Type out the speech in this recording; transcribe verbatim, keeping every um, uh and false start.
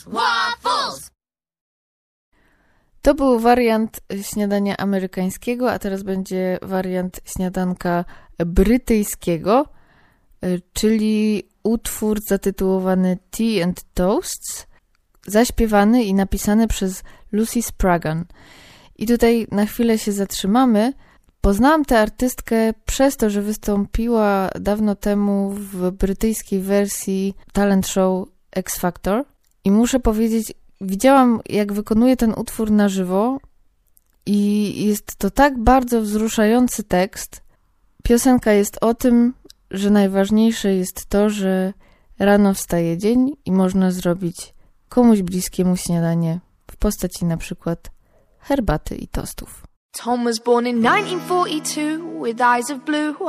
Waffles! To był wariant śniadania amerykańskiego, a teraz będzie wariant śniadanka brytyjskiego, czyli utwór zatytułowany Tea and Toasts, zaśpiewany i napisany przez Lucy Spraggan. I tutaj na chwilę się zatrzymamy. Poznałam tę artystkę przez to, że wystąpiła dawno temu w brytyjskiej wersji talent show X Factor. I muszę powiedzieć, widziałam, jak wykonuje ten utwór na żywo i jest to tak bardzo wzruszający tekst. Piosenka jest o tym, że najważniejsze jest to, że rano wstaje dzień i można zrobić komuś bliskiemu śniadanie w postaci na przykład herbaty i tostów. Tom was born in nineteen forty-two with eyes of blue.